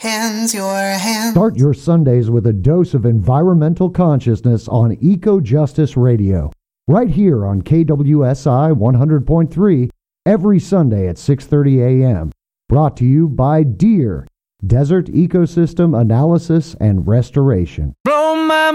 Hands, your hands. Start your Sundays with a dose of environmental consciousness on Eco Justice Radio, right here on KWSI 100.3 every Sunday at 6:30 a.m. Brought to you by DEER, Desert Ecosystem Analysis and Restoration. Blow my